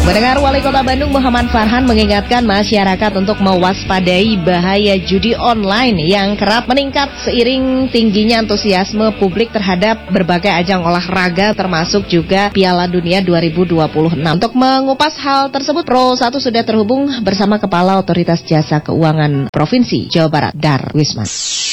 Mendengar Wali Kota Bandung Muhammad Farhan mengingatkan masyarakat untuk mewaspadai bahaya judi online yang kerap meningkat seiring tingginya antusiasme publik terhadap berbagai ajang olahraga termasuk juga Piala Dunia 2026. Untuk mengupas hal tersebut, Pro 1 sudah terhubung bersama Kepala Otoritas Jasa Keuangan Provinsi Jawa Barat, Darwisman.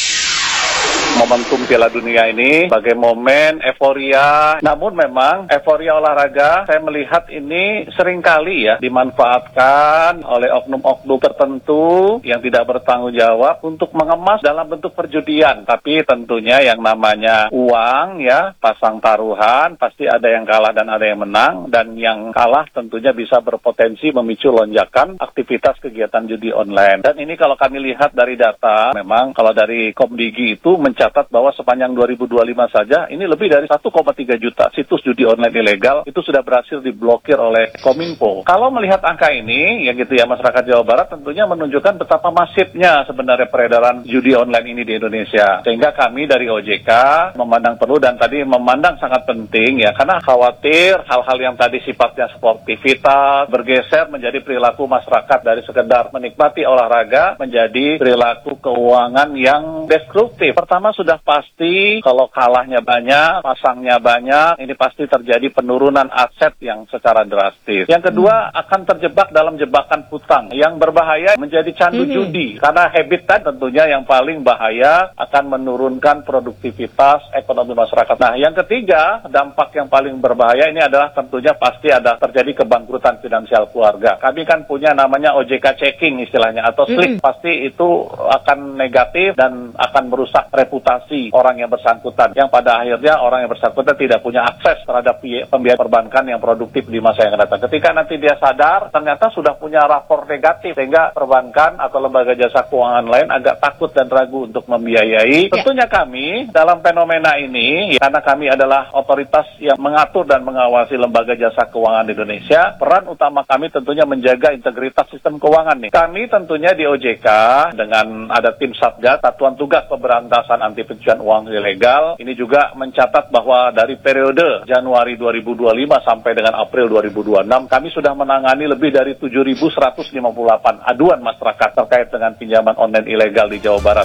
Momentum Piala Dunia ini sebagai momen euforia, namun memang euforia olahraga saya melihat ini seringkali ya dimanfaatkan oleh oknum-oknum tertentu yang tidak bertanggung jawab untuk mengemas dalam bentuk perjudian. Tapi tentunya yang namanya uang ya, pasang taruhan, pasti ada yang kalah dan ada yang menang, dan yang kalah tentunya bisa berpotensi memicu lonjakan aktivitas kegiatan judi online. Dan ini kalau kami lihat dari data, memang kalau dari Komdigi itu mencatat bahwa sepanjang 2025 saja ini lebih dari 1,3 juta situs judi online ilegal itu sudah berhasil diblokir oleh Kominfo. Kalau melihat angka ini, ya gitu ya, masyarakat Jawa Barat tentunya menunjukkan betapa masifnya sebenarnya peredaran judi online ini di Indonesia. Sehingga kami dari OJK memandang perlu dan tadi memandang sangat penting ya, karena khawatir hal-hal yang tadi sifatnya sportivitas bergeser menjadi perilaku masyarakat dari sekedar menikmati olahraga menjadi perilaku keuangan yang destruktif. Pertama sudah pasti kalau kalahnya banyak, pasangnya banyak, ini pasti terjadi penurunan aset yang secara drastis. Yang kedua akan terjebak dalam jebakan hutang yang berbahaya menjadi candu judi karena habit tentunya yang paling bahaya akan menurunkan produktivitas ekonomi masyarakat. Nah, yang ketiga dampak yang paling berbahaya ini adalah tentunya pasti ada terjadi kebangkrutan finansial keluarga. Kami kan punya namanya OJK checking istilahnya atau slip, pasti itu akan negatif dan akan merusak reputasi orang yang bersangkutan, yang pada akhirnya orang yang bersangkutan tidak punya akses terhadap pembiayaan perbankan yang produktif di masa yang akan datang. Ketika nanti dia sadar ternyata sudah punya rapor negatif, sehingga perbankan atau lembaga jasa keuangan lain agak takut dan ragu untuk membiayai. Tentunya kami dalam fenomena ini, karena kami adalah otoritas yang mengatur dan mengawasi lembaga jasa keuangan di Indonesia, peran utama kami tentunya menjaga integritas sistem keuangan nih. Kami tentunya di OJK dengan ada tim Satgas, Satuan Tugas Pemberantasan Anti Pencucian Uang Ilegal, ini juga mencatat bahwa dari periode Januari 2025 sampai dengan April 2026, kami sudah menangani lebih dari 7.158 aduan masyarakat terkait dengan pinjaman online ilegal di Jawa Barat.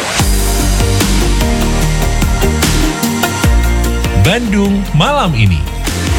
Bandung Malam Ini.